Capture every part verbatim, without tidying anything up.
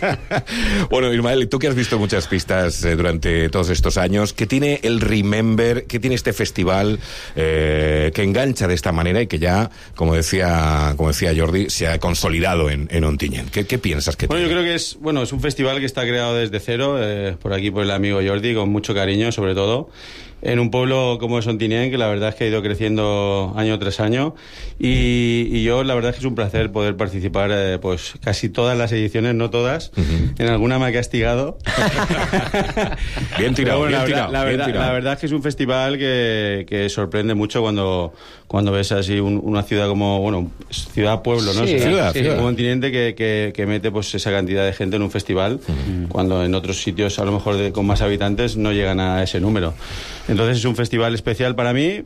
Bueno, Ismael, tú que has visto muchas pistas eh, durante todos estos años, ¿qué tiene el Remember, qué tiene este festival eh, que engancha de esta manera y que ya, como decía como decía Jordi, se ha consolidado en, en Ontinyent? ¿Qué, qué piensas que bueno, tiene? Yo creo que es, bueno, es un festival que está creado desde cero, eh, por aquí por el amigo Jordi, con mucho cariño sobre todo, en un pueblo como es Ontinyent, que la verdad es que ha ido creciendo año tras año, y, y yo la verdad es que es un placer poder participar eh, pues casi todas las ediciones, no todas, uh-huh. En alguna me ha castigado. Bien tirado, bueno, bien la, tirado, la, bien verdad, tirado. La verdad es que es un festival que, que sorprende mucho cuando, cuando ves así un, una ciudad como, bueno, ciudad-pueblo, ¿no? Sí, o sea, ciudad, sí, ciudad. Un continente que, que, que mete pues esa cantidad de gente en un festival, uh-huh. Cuando en otros sitios a lo mejor de, con más habitantes no llegan a ese número. Entonces es un festival especial para mí.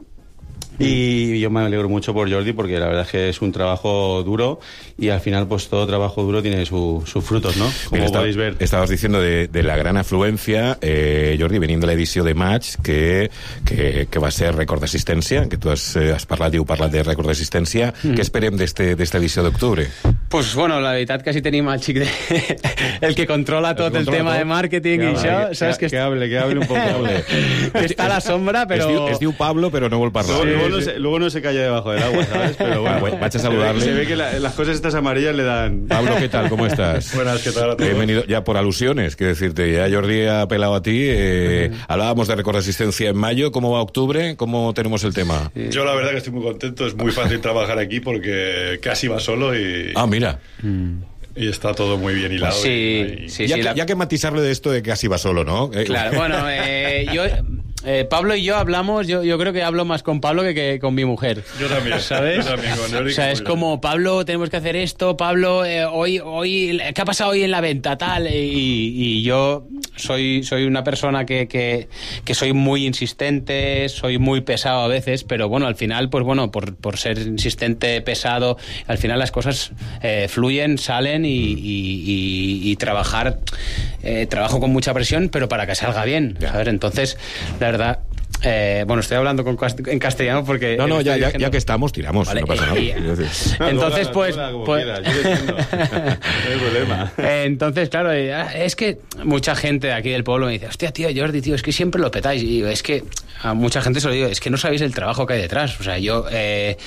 Y yo me alegro mucho por Jordi, porque la verdad es que es un trabajo duro y al final pues todo trabajo duro tiene su, sus frutos, ¿no? Como Mira, está, podéis ver. Estabas diciendo de, de la gran afluencia, eh, Jordi, veniendo la edició de maig, que, que, que va ser rècord d'assistència, que tu has, eh, has parlat i heu parlat de rècord d'assistència. Mm. Què esperem d'esta edició d'octubre? Pues bueno, la veritat que si tenim el xic de... el que controla tot el, el tema tot. De màrqueting que i això, que, saps que... Que hable, que hable un poco. Que està a la sombra, però... Es diu, es diu Pablo, però no vol parlar. Sí, luego, no se, luego no se calla debajo del agua, ¿sabes? Pero bueno, bueno vaig a saludarle. Se ve que la, las cosas estas amarillas le dan... Pablo, ¿qué tal? ¿Cómo estás? Buenas, ¿qué tal a todos? He venido ya por alusiones, quiero decirte, ya Jordi ha apelado a ti. Eh, uh-huh. Hablábamos de récord de asistencia en mayo. ¿Cómo va octubre? ¿Cómo tenemos el tema? Yo la verdad que estoy muy contento. Es muy fácil trabajar aquí porque casi va solo y... Ah, mira. Mm. Y está todo muy bien hilado. Sí, y, y... sí, ya, sí. que, La... ya que matizarlo de esto de que casi va solo, ¿no? Claro, bueno, eh, yo... Eh, Pablo y yo hablamos, yo, yo creo que hablo más con Pablo que, que con mi mujer. Yo también, ¿sabes? Yo también, con Eric, o sea, es como, Pablo, tenemos que hacer esto, Pablo, eh, hoy, hoy, ¿qué ha pasado hoy en la venta? Tal, y, y yo soy, soy una persona que, que, que soy muy insistente, soy muy pesado a veces, pero bueno, al final, pues bueno, por, por ser insistente, pesado, al final las cosas eh, fluyen, salen y, y, y, y trabajar, eh, trabajo con mucha presión, pero para que salga bien, ¿sabes? Entonces, la verdad, Eh, bueno, estoy hablando con, en castellano porque... No, no, ya, ya, ya que estamos, tiramos, vale, no pasa nada. Entonces, pues... pues quieras, yo entiendo. No hay problema. Entonces, claro, es que mucha gente de aquí del pueblo me dice, hostia, tío, Jordi, tío, es que siempre lo petáis. Y digo, es que a mucha gente se lo digo, es que no sabéis el trabajo que hay detrás. O sea, yo... Eh,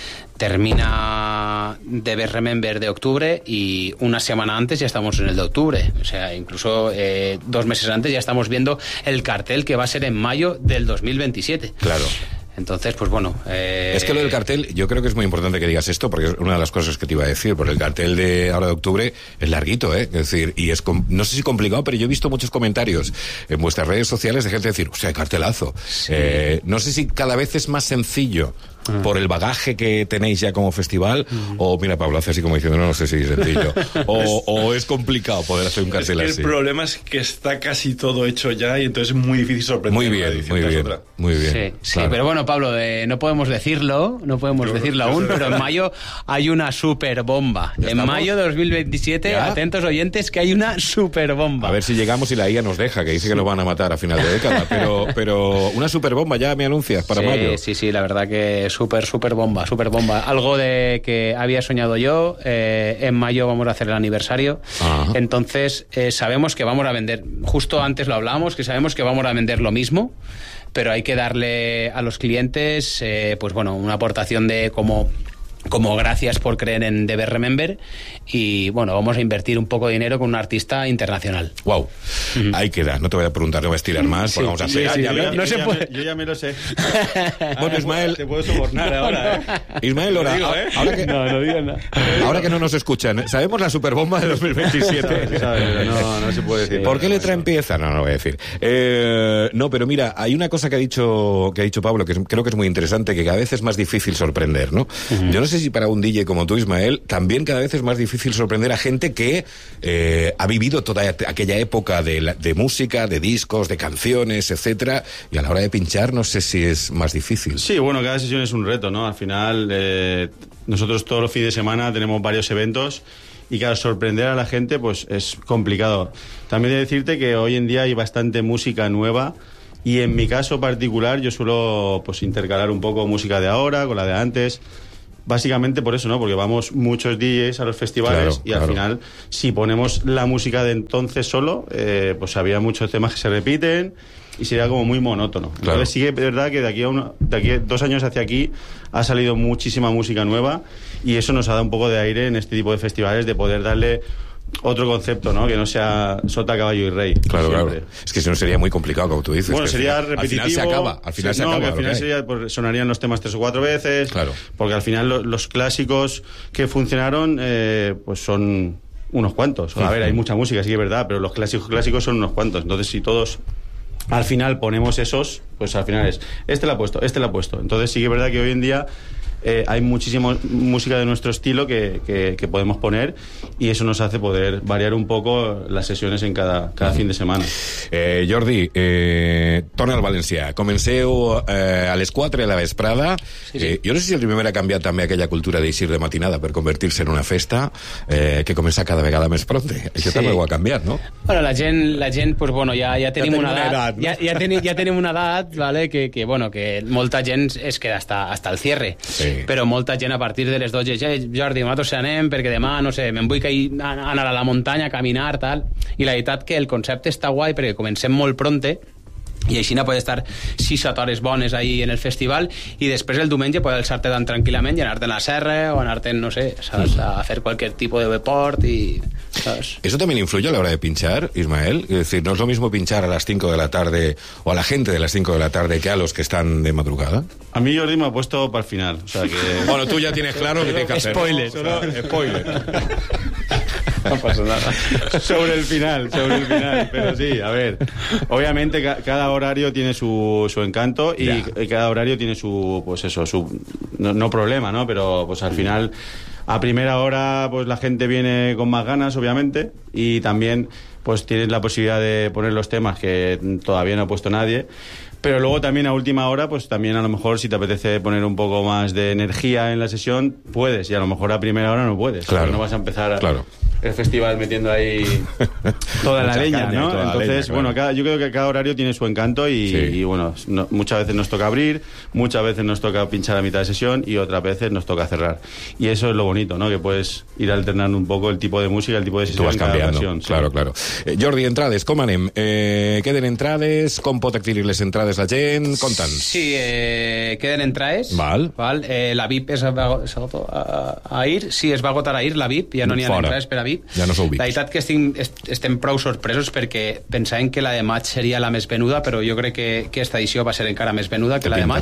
termina de ver Remember de octubre y una semana antes ya estamos en el de octubre. O sea, incluso eh, dos meses antes ya estamos viendo el cartel que va a ser en mayo del dos mil veintisiete. Claro. Entonces, pues bueno... Eh... Es que lo del cartel, yo creo que es muy importante que digas esto, porque es una de las cosas que te iba a decir, porque el cartel de ahora de octubre es larguito, ¿eh? Es decir, y es, no sé si complicado, pero yo he visto muchos comentarios en vuestras redes sociales de gente decir, o sea, cartelazo. Sí. Eh, no sé si cada vez es más sencillo uh-huh. por el bagaje que tenéis ya como festival, uh-huh. o mira, Pablo hace así como diciendo, no, no sé si es sencillo, o, o es complicado poder hacer un cartel es que así. El problema es que está casi todo hecho ya y entonces es muy difícil sorprender. Muy bien, muy bien, muy bien. Sí, sí, claro. Pero bueno, Pablo, eh, no podemos decirlo, no podemos yo, decirlo yo aún, pero en mayo hay una super bomba. En mayo de dos mil veintisiete, ¿ya? Atentos oyentes, que hay una super bomba. A ver si llegamos y la I A nos deja, que dice que nos van a matar a final de década, pero, pero una super bomba ya me anuncias para sí, mayo. Sí, sí, la verdad que super, super bomba, super bomba. Algo de que había soñado yo, eh, en mayo vamos a hacer el aniversario, ajá. Entonces eh, sabemos que vamos a vender, justo antes lo hablábamos, que sabemos que vamos a vender lo mismo, pero hay que darle a los clientes, eh, pues bueno, una aportación de como... como gracias por creer en The Best Remember y bueno, vamos a invertir un poco de dinero con un artista internacional. Wow, uh-huh. Ahí queda, no te voy a preguntar, no voy a estirar más, sí, vamos a hacer. Sí, sí, ya, yo, ya, no ya, se ya puede. Me, yo ya me lo sé. Bueno, Ismael, te puedo sobornar ahora, ¿eh? Ismael, ahora, digo, ¿eh? ahora que no, no digas nada. Ahora que no nos escuchan, sabemos la superbomba de dos mil veintisiete. No, sabe, no, no se puede decir. ¿Por qué letra empieza? No, no lo voy a decir. Eh, no, pero mira, hay una cosa que ha dicho que ha dicho Pablo que es, creo que es muy interesante, que cada vez es más difícil sorprender, ¿no? Uh-huh. Yo no sé si para un D J como tú, Ismael, también cada vez es más difícil sorprender a gente que eh, ha vivido toda aquella época de, la, de música, de discos, de canciones, etcétera, y a la hora de pinchar no sé si es más difícil. Sí, bueno, cada sesión es un reto, ¿no? Al final, eh, nosotros todos los fines de semana tenemos varios eventos y claro, sorprender a la gente pues es complicado. También he de decirte que hoy en día hay bastante música nueva y en mi caso particular yo suelo pues intercalar un poco música de ahora con la de antes. básicamente por eso, ¿no? Porque vamos muchos D Js a los festivales claro, y al claro. final, si ponemos la música de entonces solo, eh, pues había muchos temas que se repiten y sería como muy monótono. Claro. Entonces sí que es verdad que de aquí a uno, de aquí a dos años hacia aquí ha salido muchísima música nueva y eso nos ha dado un poco de aire en este tipo de festivales, de poder darle otro concepto, ¿no? Que no sea sota, caballo y rey. Claro, siempre. claro. Es que si no sería muy complicado, como tú dices. Bueno, que sería al final- repetitivo. Al final se acaba. Al final Sí, se no, acaba. que al lo final que hay. sería, pues, sonarían los temas tres o cuatro veces. Claro. Porque al final lo- los clásicos que funcionaron, eh, pues son unos cuantos. A ver, hay mucha música, sí que es verdad, pero los clásicos clásicos son unos cuantos. Entonces, si todos al final ponemos esos, pues al final es, este la ha puesto, este la ha puesto. Entonces sí que es verdad que hoy en día eh, hay muchísima música de nuestro estilo que, que, que podemos poner y eso nos hace poder variar un poco las sesiones en cada, cada fin de semana. Eh, Jordi, eh, torna al València. Comenceu eh, a les quatre de la vesprada. Sí, sí. Eh, jo no sé si el primer ha canviat també aquella cultura d'eixir de matinada per convertir-se en una festa eh, que comença cada vegada més pronte. Això Sí. també ho ha canviat, no? Bueno, la gent, la gent pues, bueno, ja, ja tenim tenim una una edat, edat, no? ja, ja, tenim, ja tenim una edat vale, que, que, bueno, que molta gent es queda hasta, hasta el cierre. Sí. Però molta gent a partir de les dotze, ja, Jordi, nosaltres se anem perquè demà, no sé, me'n vull que hi- anar a la muntanya, a caminar, tal. I la veritat que el concepte està guai perquè comencem molt pronte i així no podes estar sis set hores bones ahí en el festival i després el diumenge poder alçar-te tan tranquil·lament i anar-te a la serra o anar-te, no sé, saps, a fer qualsevol tipus de deport y, ¿sabes? ¿Eso también influye a la hora de pinchar, Ismael? Es decir, ¿no es lo mismo pinchar a las cinco de la tarde o a la gente de las cinco de la tarde que a los que están de madrugada? A mí Jordi me ha puesto para el final. O sea que... Bueno, tú ya tienes claro que tienes que hacer. Spoiler. Solo- spoiler. No pasa nada. Sobre el final, sobre el final. Pero sí, a ver. Obviamente ca- cada horario tiene su, su encanto y, Ya. y cada horario tiene su, pues eso, su no, no problema, ¿no? Pero pues al final a primera hora pues la gente viene con más ganas, obviamente, y también pues tienes la posibilidad de poner los temas que todavía no ha puesto nadie. Pero luego también a última hora, pues también a lo mejor si te apetece poner un poco más de energía en la sesión, puedes. Y a lo mejor a primera hora no puedes. Claro. Porque no vas a empezar a- Claro. el festival metiendo ahí toda la Mucha leña, caña y ¿no? toda la Entonces, leña, claro. bueno, cada- yo creo que cada horario tiene su encanto y, Sí. y, bueno, no- muchas veces nos toca abrir, muchas veces nos toca pinchar a mitad de sesión y otras veces nos toca cerrar. Y eso es lo bonito, ¿no? Que puedes ir alternando un poco el tipo de música, el tipo de Tu sesión vas en cada canviant, ocasión, no? sí. Claro, claro. Eh, Jordi, entrades, com anem? Eh, queden entrades? Com pot adquirir les entrades la gent? Conta'ns. Sí, eh, queden entrades. Val. Val. Eh, la V I P es va, es va a, a ir. Sí, es va agotar a ir, la V I P. Ja no n'hi ha Fora. entrades per a V I P. Ja no sou V I Ps. La veritat que estic, est- estem prou sorpresos perquè pensàvem que la de maig seria la més venuda, però jo crec que, que esta edició va ser encara més venuda que Té la de pinta. maig.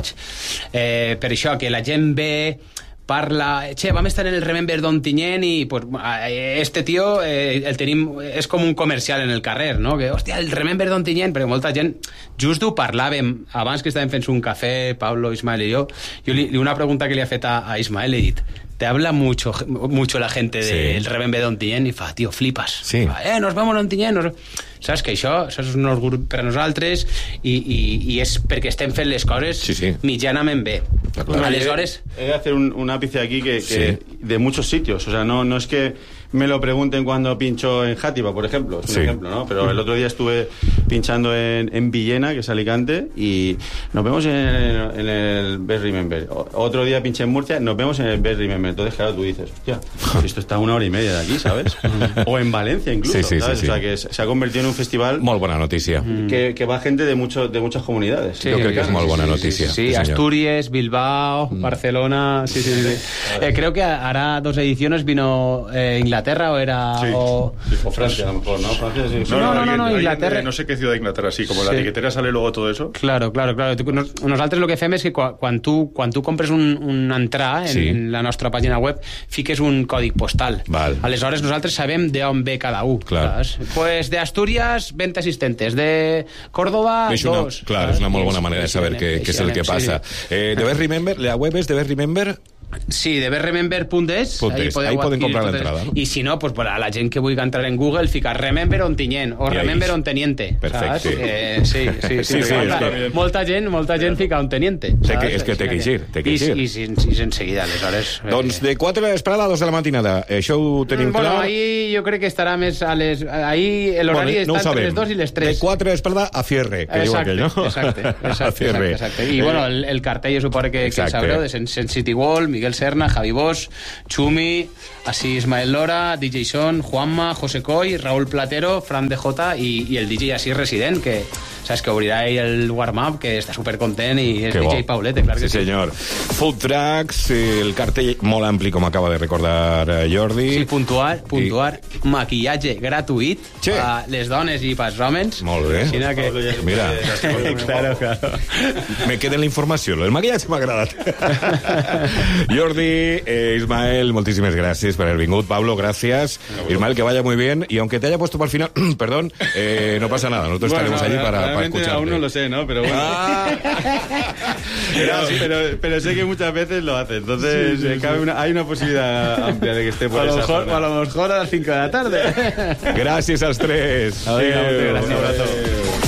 Eh, per això, que la gent ve... parla, che, vam estar en el Remember d'Ontinyent i pues, eh, este tio eh, el tenim, és com un comercial en el carrer, no? Que, hòstia, el Remember d'Ontinyent, perquè molta gent, just ho parlàvem abans que estàvem fent un cafè, Pablo, Ismael i jo, jo li, una pregunta que li ha fet a, a Ismael, he dit, te habla mucho, mucho la gente del Sí. Remember d'Ontinyent i fa, tio, flipes. Sí. Fa, eh, nos vemos a Ontinyent, nos... Saps que això, això és un orgull per a nosaltres i, i, i és perquè estem fent les coses Sí, sí. mitjanament bé. Está claro. Aleshores... He de hacer un, un ápice aquí que, que Sí. de muchos sitios. O sea, no, no es que me lo pregunten cuando pincho en Játiva, por ejemplo. Es un Sí. ejemplo, ¿no? Pero el otro día estuve pinchando en, en Villena, que es Alicante, y nos vemos en el, en el Best Remember. O- Otro día pinché en Murcia, nos vemos en el Best Remember. Entonces, claro, tú dices, hostia, si esto está a una hora y media de aquí, ¿sabes? O en Valencia incluso, Sí, sí, ¿sabes? sí, sí. O sea, que se se ha convertido en un festival Molt bona notícia. que, que va gente de, mucho, de muchas comunidades. Sí. Jo crec que és molt bona notícia. Sí, Sí, senyor. Asturias, Bilbao, Barcelona. Sí, sí, sí. Eh, creo que hará dos ediciones. Vino eh, Inglaterra o era. Sí. O, O Francia, a lo mejor, ¿no? Francia, sí. No, no, no, no, alguien- Inglaterra. alguien de no sé qué ciudad de Inglaterra, sí, como la Sí. etiquetera sale luego todo eso. Claro, claro, claro. Tu- nos- Nosaltres el que fem és que quan, quan, tu, quan tu compres un, un entrar en, Sí. en la nostra pàgina web, fiques un còdic postal. Val. Aleshores nosaltres sabem d'on ve cada un. Clar. saps? Pues de Asturias, veinte asistentes. De Córdoba, És una, dos. clar, és una molt bona manera de saber què, què és el que Sí, sí. passa. Eh, de Best Remember, la web és de Best Remember. Sí, de berremember punt es. Punt es. Ahí poden comprar adquirir l'entrada, totes- no? I si no, pues, bueno, a la gent que vulgui entrar en Google, fica Remember Ontinyent o I ahí Remember és. Onteniente. Perfecte. Saps? Eh, sí, sí, sí. Sí, sí, molta, és que- molta gent, molta gent fica Onteniente. Té saps? que- és que té que eixir, té que I, eixir. I, i, i, i enseguida, aleshores... eh, Doncs de quatre de la vesprada a dos de la matinada. Això ho tenim Mm, bueno, clar. ahí jo crec que estarà més a les... Ahí el horari Bueno, no ho està entre sabem. les dos i les tres. De quatre de la vesprada a cierre, que diu aquell, no? Exacte, exacte, A exacte, cierre. exacte, exacte. I, bueno, el, el cartell jo suposo que, que el Exacte. sabreu, de Sen- Sen City Wall, Miguel Serna, Javi Bosch, Chumi, así Ismael Lora, D J Son, Juanma, José Coy, Raúl Platero, Fran D J y, y el D J así resident, que sabes que obrirà ahí el warm-up, que està supercontent, i és que D J bo. Paulete, clar que sí. sí. senyor. Food trucks, el cartell molt ampli, com acaba de recordar Jordi. Sí, puntuar, puntuar, I... maquillatge gratuït sí. a les dones i pels homes. Molt bé. Així que... Mira. claro, claro. Me queda la informació, el maquillatge m'ha agradat. Jordi, eh, Ismael, moltíssimes gràcies per haver vingut. Pablo, gracias. Ismael, que vaya muy bien. Y aunque te haya puesto para el final, perdón, eh, no pasa nada. Nosotros bueno, estaremos allí no, para, para escucharte. Aún no lo sé, ¿no? Pero bueno. Ah. pero, pero, pero sé que muchas veces lo hace. Entonces, sí, sí, cabe una, hay una posibilidad amplia de que esté por a esa lo mejor, zona. a lo mejor a las cinco de la tarde. Gràcies als tres. Adéu, gràcies. Un abrazo.